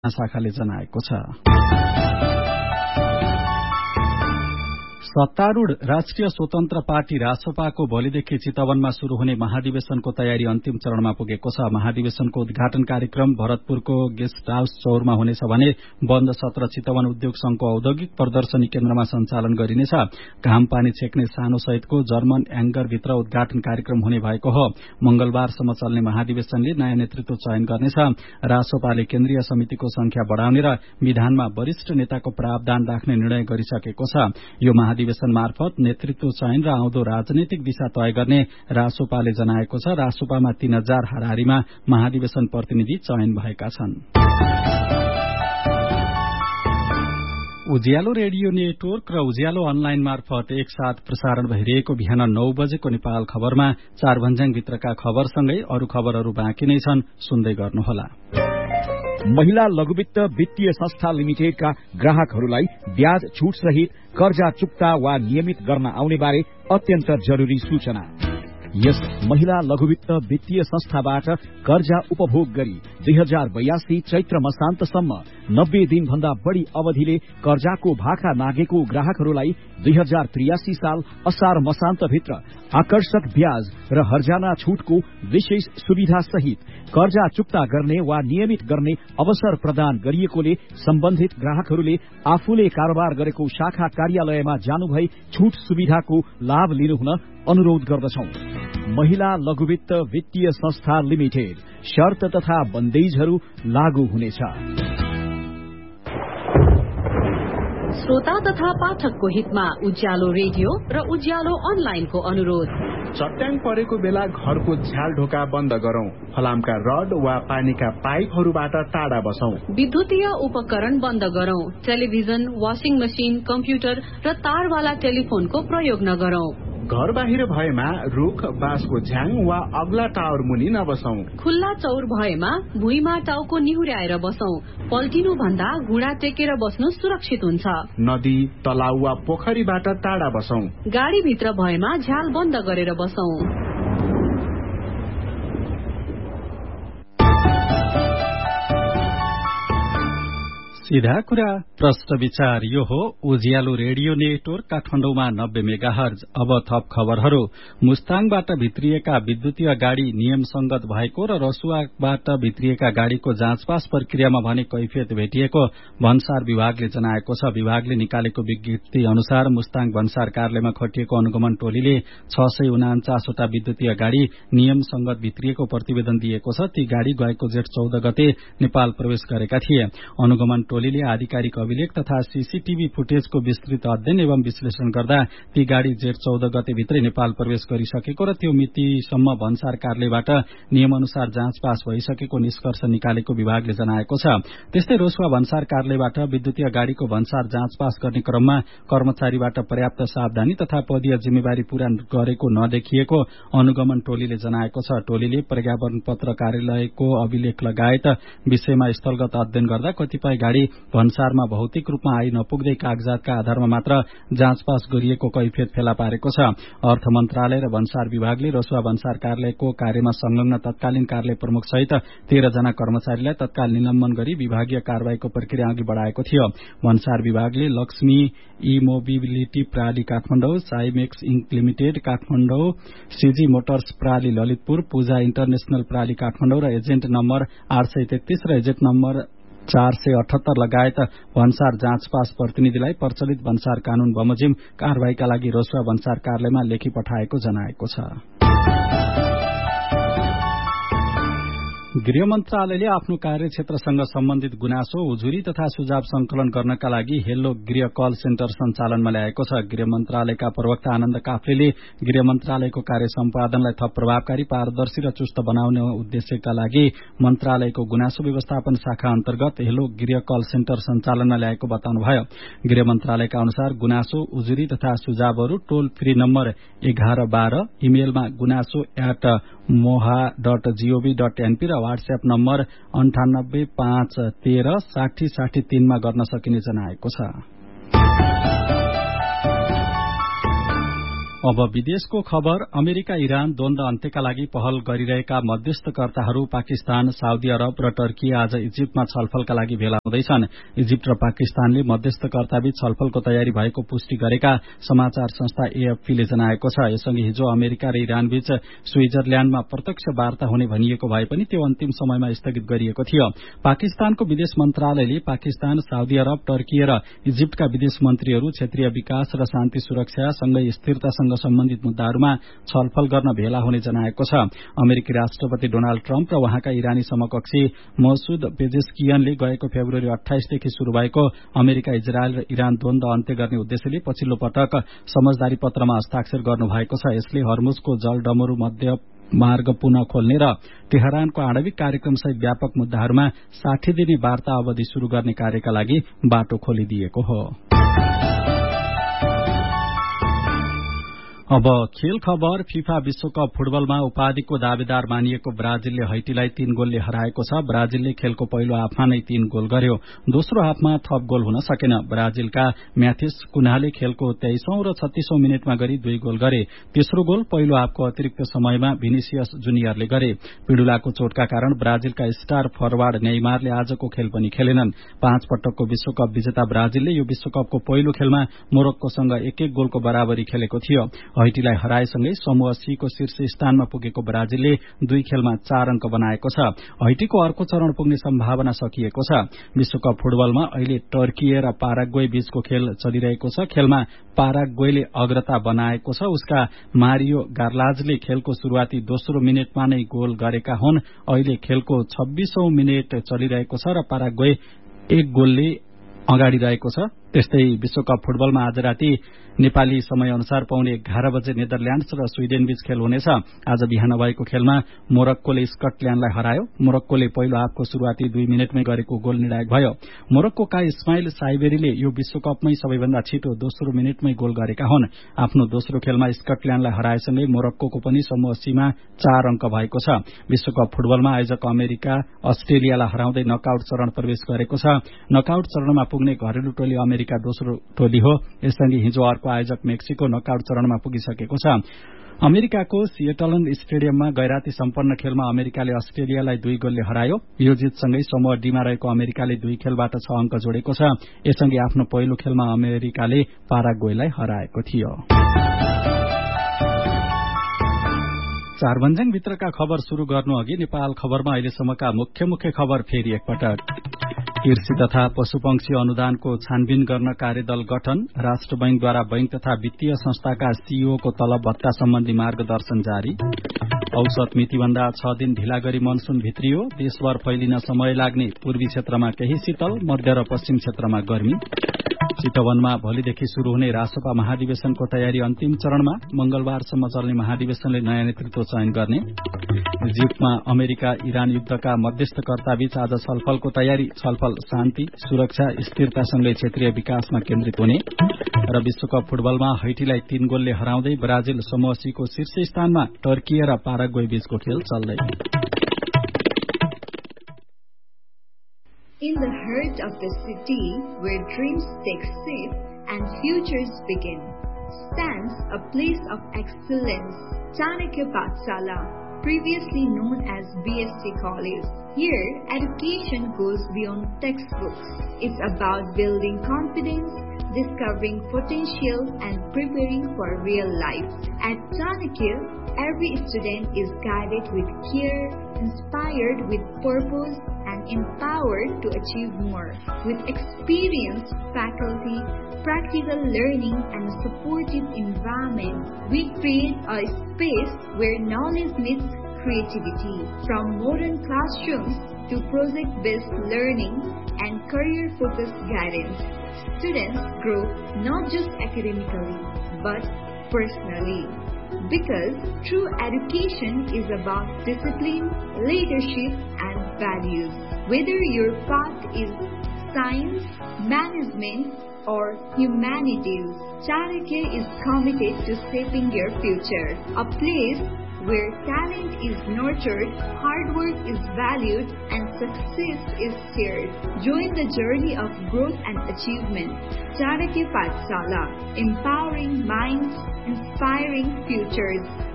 शाखाले जनाएको छ। सत्तारूढ़ राष्ट्रिय स्वतन्त्र पार्टी रासपाको भोलिदेखि चितवनमा शुरू हुने महाधिवेशनको तयारी अन्तिम चरणमा पुगेको छ। महाधिवेशनको उद्घाटन कार्यक्रम भरतपुरको गेस्ट हाउस चौरमा हुनेछ भने बन्द सत्र चितवन उद्योग संघको औद्योगिक प्रदर्शनी केन्द्रमा सञ्चालन गरिनेछ। घाम पानी छेक्ने सानो सहितको जर्मन एंगरभित्र उद्घाटन कार्यक्रम हुने भएको हो। मंगलबारसम्म चल्ने महाधिवेशनले नयाँ नेतृत्व चयन गर्नेछ। रासपाले केन्द्रीय समितिको संख्या बढ़ाउने र विधानमा वरिष्ठ नेताको प्रावधान राख्ने निर्णय गरिसकेको छ। यो अधिवेशन मार्फत नेतृत्व चयन र आउँदो राजनैतिक दिशा तय गर्ने रासोपाले जनाएको छ। रासोपामा 3000 हाराहारीमा महाधिवेशन प्रतिनिधि चयन भएका छन्। उज्यालो रेडियो नेटवर्क र उज्यालो अनलाइन मार्फत एकसाथ प्रसारण भइरहेको बिहान 9 बजेको नेपाल खबरमा चारभन्ज्याङभित्रका खबरसँगै अरू खबरहरू बाँकी नै छन्, सुन्दै गर्नुहोला। महिला लघुवित्त वित्तीय संस्था लिमिटेडका ग्राहकहरूलाई ब्याज छूट सहित कर्जा चुक्ता वा नियमित गर्न आउने बारे अत्यन्त जरूरी सूचना। यस महिला लघुवित्त वित्तीय संस्थाबाट कर्जा उपभोग गरी 2082 चैत्र मसान्तसम्म 90 दिनभन्दा बढ़ी अवधिले कर्जाको भाका नागेको ग्राहकहरूलाई 2083 साल असार मसान्तभित्र आकर्षक ब्याज र हर्जाना छूटको विशेष सुविधा सहित कर्जा चुक्ता गर्ने वा नियमित गर्ने अवसर प्रदान गरिएकोले सम्बन्धित ग्राहकहरूले आफूले कारोबार गरेको शाखा कार्यालयमा जानुभई छूट सुविधाको लाभ लिनुहुन अनुरोध गर्दछौं। महिला लघुवित्त वित्तीय संस्था लिमिटेड, शर्त तथा बन्देजहरू लागू हुनेछ। श्रोता तथा पाठकको हितमा उज्यालो रेडियो र उज्यालो अनलाइनको अनुरोध। चट्याङ परेको बेला घरको झ्याल ढोका बन्द गरौं। फलामका रड वा पानीका पाइपहरूबाट टाढा बसौं। विद्युतीय उपकरण बन्द गरौं। टेलिभिजन, वाशिङ मशिन, कम्प्युटर र तारवाला टेलिफोनको प्रयोग नगरौं। घर बाहिर भएमा रुख, बाँसको झ्याङ वा अग्ला टावर मुनि नबसौं। खुल्ला चौर भएमा भुइँमा टाउको निहुर्याएर बसौं। पल्टिनु भन्दा घुँडा टेकेर बस्नु सुरक्षित हुन्छ। नदी, तलाउ वा पोखरीबाट टाढा बसौं। गाडी भित्र भएमा झ्याल बन्द गरेर बसौं। सीधा कुरा प्रश्न विचार, यो हो उज्यालो रेडियो नेटवर्क काठमाडौँमा 90 मेगाहर्ज। अब थप खबरहरू। मुस्ताङबाट भित्रिएका विद्युतीय गाड़ी नियम संगत भएको र रसुवाबाट भित्रिएका गाड़ीको जाँचपास प्रक्रियामा भने कैफियत भेटिएको भन्सार विभागले जनाएको छ। विभागले निकालेको विज्ञप्ति अनुसार मुस्ताङ भन्सार कार्यालयमा खटिएको अनुगमन टोलीले 649 वटा विद्युतीय गाड़ी नियम संगत भित्रिएको प्रतिवेदन दिएको छ। ती गाड़ी गएको जेठ 14 गते नेपाल प्रवेश गरेका थिए। अनुगमन टोलीले आधिकारिक अभिलेख तथा सीसीटीभी फुटेजको विस्तृत अध्ययन एवं विश्लेषण गर्दा ती गाड़ी जेठ 14 गते भित्रै नेपाल प्रवेश गरिसकेको र त्यो मितिसम्म भन्सार कार्यालयबाट नियम अनुसार जाँच पास भइसकेको निष्कर्ष निकालेको विभागले जनाएको छ। त्यस्तै रोसुवा भन्सार कार्यालयबाट विद्युतीय गाड़ीको भन्सार जाँच पास गर्ने क्रममा कर्मचारीबाट पर्याप्त सावधानी तथा पदीय जिम्मेवारी पूरा गरेको नदेखिएको अनुगमन टोलीले जनाएको छ। टोलीले प्रज्ञापन पत्र कार्यालयको अभिलेख लगायत विषयमा स्थलगत अध्ययन गर्दा कतिपय गाड़ी भन्सारमा भौतिक रूपमा आई नपुग्दै कागजातका आधारमा मात्र जाँच पास गरिएको कैफियत फेला पारेको छ। अर्थ मन्त्रालय र भन्सार विभागले रसुवा भन्सार कार्यालयको कार्यमा संलग्न तत्कालीन कार्यालय प्रमुख सहित 13 जना कर्मचारीलाई तत्काल निलम्बन गरी विभागीय कार्यवाहीको प्रक्रिया अघि बढ़ाएको थियो। भन्सार विभागले लक्ष्मी ई mobility प्राली Kathmandu, साइमेक्स ink limited Kathmandu, CG Motors प्राली Lalitpur, पूजा इन्टरनेशनल प्राली काठमाडौँ र एजेन्ट नम्बर 833 र एजेन्ट नम्बर 478 लगायत भन्सार जाँच पास प्रतिनिधिलाई प्रचलित भन्सार कानून बमोजिम कार्यवाहीका लागि रोसुवा भन्सार कार्यालयमा लेखी पठाएको जनाएको छ। गृह मन्त्रालयले आफ्नो कार्यक्षेत्रसँग सम्बन्धित गुनासो, उजुरी तथा सुझाव संकलन गर्नका लागि हेलो गृह कल सेन्टर सञ्चालनमा ल्याएको छ। गृह मन्त्रालयका प्रवक्ता आनन्द काफ्लेले गृह मन्त्रालयको कार्य सम्पादनलाई थप प्रभावकारी, पारदर्शी र चुस्त बनाउने उद्देश्यका लागि मन्त्रालयको गुनासो व्यवस्थापन शाखा अन्तर्गत हेलो गृह कल सेन्टर सञ्चालनमा ल्याएको बताउनुभयो। गृह मन्त्रालयका अनुसार गुनासो, उजुरी तथा सुझावहरू टोल फ्री नम्बर 1112, इमेलमा gunaso@moha.gov.np र व्हाट्सएप नम्बर 985113 6063 मा गर्न सकिने जनाएको छ। अब विदेशको खबर। अमेरिका इरान द्वन्द अन्त्यका लागि पहल गरिरहेका मध्यस्थकर्ताहरू पाकिस्तान, साउदी अरब र टर्की आज इजिप्टमा छलफलका लागि भेला हुँदैछन्। इजिप्ट र पाकिस्तानले मध्यस्थकर्ताबीच छलफलको तयारी भएको पुष्टि गरेका समाचार संस्था एएफपीले जनाएको छ। यसअघि हिजो अमेरिका र इरानबीच स्विजरल्याण्डमा प्रत्यक्ष वार्ता हुने भनिएको भए पनि त्यो अन्तिम समयमा स्थगित गरिएको थियो। पाकिस्तानको विदेश मन्त्रालयले पाकिस्तान, साउदी अरब, टर्की र इजिप्टका विदेश मन्त्रीहरू क्षेत्रीय विकास र शान्ति सुरक्षा सँगै स्थिरतासँग सम्बन्धित मुद्दाहरूमा छलफल गर्न भेला हुने जनाएको छ। अमेरिकी राष्ट्रपति डोनाल्ड ट्रम्प र उहाँका इरानी समकक्षी मसूद पेजेस्कियनले गएको फेब्रुअरी 28 देखि शुरू भएको अमेरिका, इजरायल र इरान द्वन्द अन्त्य गर्ने उद्देश्यले पछिल्लो पटक समझदारी पत्रमा हस्ताक्षर गर्नु भएको छ। यसले हर्मुजको जलडमरू मध्य मार्ग पुनः खोल्ने र तेहरानको आणविक कार्यक्रमसहित व्यापक मुद्दाहरूमा 60 दिने वार्ता अवधि शुरू गर्ने कार्यका लागि बाटो खोलिदिएको हो। अब खेल खबर। फिफा विश्वकप फुटबलमा उपाधिको दावेदार मानिएको ब्राजिलले हैटीलाई 3 गोलले हराएको छ। ब्राजिलले खेलको पहिलो हाफमा नै 3 गोल गर्यो। दोस्रो हाफमा थप गोल हुन सकेन। ब्राजिलका म्याथिस कुन्हाले खेलको 23औं र 36औं मिनेटमा गरी 2 गोल गरे। तेस्रो गोल पहिलो हाफको अतिरिक्त समयमा भिनिसियस जुनियरले गरे। पिडुलाको चोटका कारण ब्राजिलका स्टार फरवार्ड नेइमारले आजको खेल पनि खेलेनन्। 5 पटकको विश्वकप विजेता ब्राजिलले यो विश्वकपको पहिलो खेलमा मोरक्कोसँग 1-1 गोलको बराबरी खेलेको थियो। हैटीलाई हराएसँगै समूह सी को शीर्ष स्थानमा पुगेको ब्राजिलले 2 खेलमा 4 अंक बनाएको छ। हैटीको अर्को चरण पुग्ने सम्भावना सकिएको छ। विश्वकप फुटबलमा अहिले टर्की र पाराग्वे बीचको खेल चलिरहेको छ। खेलमा पाराग्वेले अग्रता बनाएको छ। उसका मारियो गार्लाजले खेलको शुरूआती दोस्रो मिनेटमा नै गोल गरेका हुन्। अहिले खेलको 26औं मिनेट चलिरहेको छ र पाराग्वे 1 गोलले अगाडि रहेको छ। त्यस्तै विश्वकप फुटबलमा आज राति नेपाली समय अनुसार पाउने 11 बजे नेदरल्याण्ड्स र स्वीडेन बीच खेल हुनेछ। आज बिहान भएको खेलमा मोरक्कोले स्कटल्याण्डलाई हरायो। मोरक्कोले पहिलो हाफको शुरूआती 2 मिनेटमै गरेको गोल निर्णायक भयो। मोरक्कोका इस्माइल साइबेरीले यो विश्वकपमै सबैभन्दा छिटो दोस्रो मिनेटमै गोल गरेका हुन्। आफ्नो दोस्रो खेलमा स्कटल्याण्डलाई हराएसँगै मोरक्कोको पनि समूह सीमा 4 अंक भएको छ। विश्वकप फुटबलमा आयोजक अमेरिका अस्ट्रेलियालाई हराउँदै नकआउट चरण प्रवेश गरेको छ। नकआउट चरणमा पुग्ने घरेलु टोली अमेरिका दोस्रो टोली हो। यसअघि हिजो अर्को आयोजक मेक्सिको नकआउट चरणमा पुगिसकेको छ। अमेरिकाको सिएटलन स्टेडियममा गैराती सम्पन्न खेलमा अमेरिकाले अस्ट्रेलियालाई 2 गोलले हरायो। यो जितसँगै समूह डीमा रहेको अमेरिकाले 2 खेलबाट 6 अंक जोडेको छ। यसअघि आफ्नो पहिलो खेलमा अमेरिकाले पाराग्वेलाई हराएको थियो। चारभन्ज्याङ भित्रका खबर शुरू गर्नु अघि नेपाल खबरमा अहिलेसम्मका मुख्य खबर फेरि एकपटक। कृषि तथा पशुपक्षी अनुदानको छानबिन गर्न कार्यदल गठन। राष्ट्र बैंकद्वारा बैंक तथा वित्तीय संस्थाका सीईओको तलब भत्ता सम्बन्धी मार्गदर्शन जारी। औसत मितिभन्दा 6 दिन ढिला गरी मनसून भित्रियो। देशभर फैलिन समय लाग्ने पूर्वी क्षेत्रमा केही शीतल, मध्य र पश्चिम क्षेत्रमा गर्मी। चितवनमा भोलिदेखि शुरू हुने रासपा महाधिवेशनको तयारी अन्तिम चरणमा। मंगलबारसम्म चल्ने महाधिवेशनले नयाँ नेतृत्व चयन गर्ने। इजिप्टमा अमेरिका इरान युद्धका मध्यस्थकर्ताबीच आज छलफलको तयारी। छलफल शान्ति, सुरक्षा, स्थिरतासँगै क्षेत्रीय विकासमा केन्द्रित हुने। र विश्वकप फुटबलमा हैटीलाई 3 गोलले हराउँदै ब्राजिल समूह सी को शीर्ष स्थानमा। टर्की र पाराग्वे बीचको खेल चल्दै। In the heart of the city, where dreams take shape and futures begin, stands a place of excellence, Chanakya Pathshala, previously known as BSC College. Here, education goes beyond textbooks. It's about building confidence, discovering potential, and preparing for real life. At Chanakya, every student is guided with care, inspired with purpose, and empowered to achieve more. With experienced faculty, practical learning, and a supportive environment, we create a space where knowledge meets creativity. From modern classrooms to project-based learning and career-focused guidance, students grow not just academically, but personally. Because true education is about discipline, leadership, and values. Whether your path is science, management, or humanities, Chanakya is committed to shaping your future. A place where talent is nurtured, hard work is valued, and success is shared. Join the journey of growth and achievement. Chanakya Pathshala, empowering minds, inspiring futures.